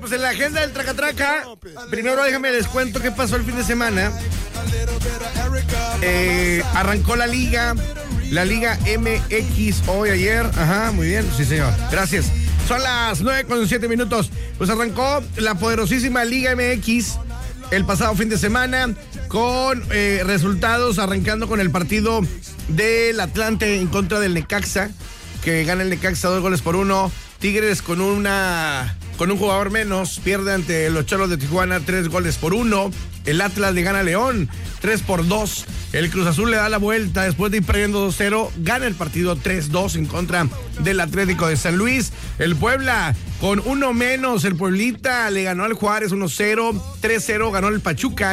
pues en la agenda del Tracatraca, primero déjame les cuento qué pasó el fin de semana. Arrancó la Liga MX hoy, ayer. Ajá, muy bien, sí señor, gracias. Son las 9:07. Pues arrancó la poderosísima Liga MX el pasado fin de semana con resultados, arrancando con el partido del Atlante en contra del Necaxa, que gana el Necaxa 2-1. Tigres con un jugador menos pierde ante los Cholos de Tijuana 3-1. El Atlas le gana a León 3-2. El Cruz Azul le da la vuelta después de ir perdiendo 2-0. Gana el partido 3-2 en contra del Atlético de San Luis. El Puebla con uno menos. El Pueblita le ganó al Juárez 1-0. 3-0 ganó el Pachuca.